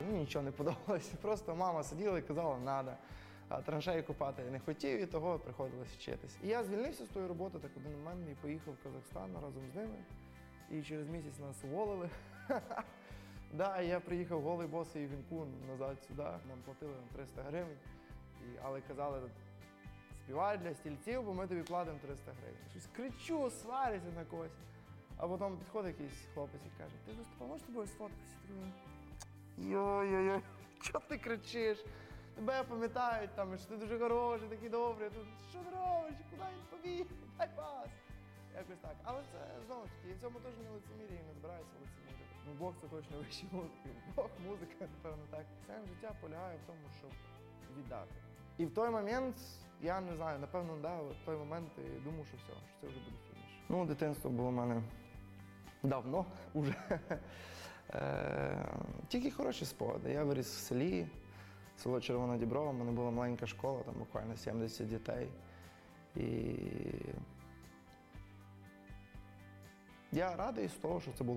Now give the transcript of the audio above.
мені нічого не подобалося. Просто мама сиділа і казала, надо. А траншеї копати я не хотів, і того приходилось вчитись. І я звільнився з тої роботи так один момент і поїхав в Казахстан разом з ними. І через місяць нас уволили. Да, я приїхав голий босий і вінку назад сюди. Нам платили 300 гривень, але казали, співай для стільців, бо ми тобі платимо 300 гривень. Щось кричу, сварюся на когось. А потім підходить якийсь хлопець і каже, ти виступав, можеш з тобою сфоткатися? Йой-йой-йой, чого ти кричиш? Тебе пам'ятають, там, що ти дуже хороший, такий добрий, тут що ти робиш, куди він побіг, дай пас. Якось так. Але це, знову ж таки, в цьому теж не лицемір'я і не збираюся лицемірити. Ну, Бог це точно вищий музики. Бог, музика, напевно, так. Сенс життя полягає в тому, щоб віддати. І в той момент, я не знаю, напевно, да, в той момент я думав, що все, що це вже буде фініш. Ну, дитинство було в мене давно вже. Тільки хороші спогади. Я виріс в селі, село Червона Діброва, в мене була маленька школа, там буквально 70 дітей. І я радий з того, що це було